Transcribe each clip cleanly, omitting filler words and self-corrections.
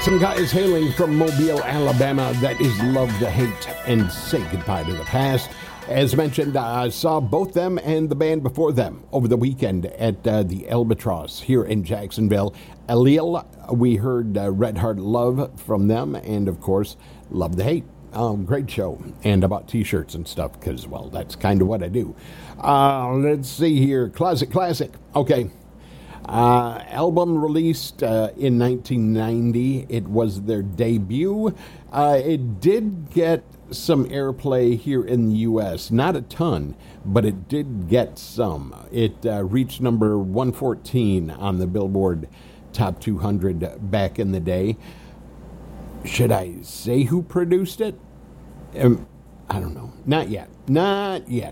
Some guys hailing from Mobile, Alabama. That is Love the Hate and Say Goodbye to the Past. As mentioned, I saw both them and the band before them over the weekend at the Albatross here in Jacksonville. Allele, we heard Red Heart Love from them, and of course, Love the Hate. Great show, and about t-shirts and stuff, because, well, that's kind of what I do. Let's see here. Classic. Okay. Album released in 1990. It was their debut. It did get some airplay here in the U.S. Not a ton, but it did get some. It reached number 114 on the Billboard Top 200 back in the day. Should I say who produced it? I don't know. Not yet. The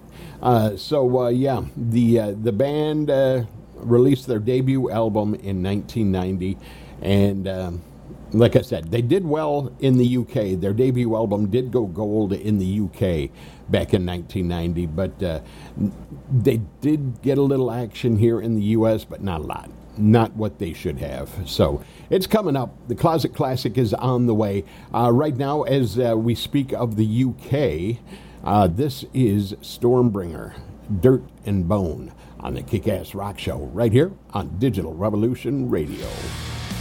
band released their debut album in 1990, and like I said, they did well in the UK. Their debut album did go gold in the UK back in 1990, but they did get a little action here in the US, but not a lot. Not what they should have. So it's coming up. The Closet Classic is on the way. Right now, as we speak of the UK, this is Stormbringer, Dirt and Bone, on the Kick-Ass Rock Show, right here on Digital Revolution Radio.